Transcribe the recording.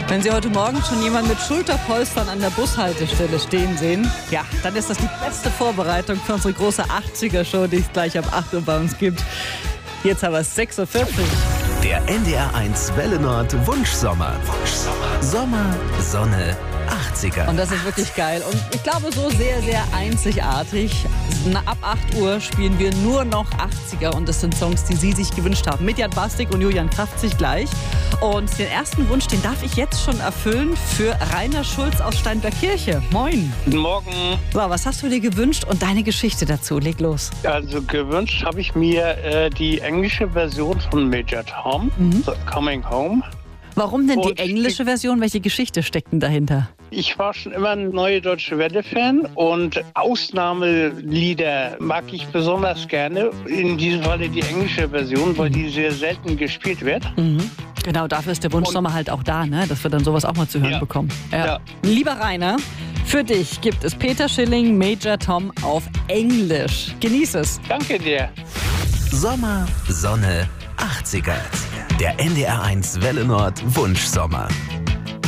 Wenn Sie heute Morgen schon jemanden mit Schulterpolstern an der Bushaltestelle stehen sehen, ja, dann ist das die beste Vorbereitung für unsere große 80er-Show, die es gleich ab 8 Uhr bei uns gibt. Jetzt haben wir es 6.40 Uhr. Der NDR1 Welle Nord Wunschsommer. Sommer, Sonne, 80er. Und das ist wirklich geil. Und ich glaube, so sehr, sehr einzigartig. Ab 8 Uhr spielen wir nur noch 80er. Und das sind Songs, die Sie sich gewünscht haben. Mit Jan Bastik und Julian Kraft sich gleich. Und den ersten Wunsch, den darf ich jetzt schon erfüllen für Rainer Schulz aus Steinbergkirche. Moin. Guten Morgen. So, was hast du dir gewünscht und deine Geschichte dazu? Leg los. Also gewünscht habe ich mir die englische Version von Major Tom, Coming Home. Warum denn die Und englische Version? Welche Geschichte steckt denn dahinter? Ich war schon immer ein Neue Deutsche Welle-Fan und Ausnahmelieder mag ich besonders gerne. In diesem Falle die englische Version, weil die sehr selten gespielt wird. Genau, dafür ist der Wunschsommer halt auch da, ne? Dass wir dann sowas auch mal zu hören bekommen. Ja. Lieber Rainer, für dich gibt es Peter Schilling, Major Tom auf Englisch. Genieß es. Danke dir. Sommer, Sonne, 80er. Der NDR1 Welle Nord Wunschsommer.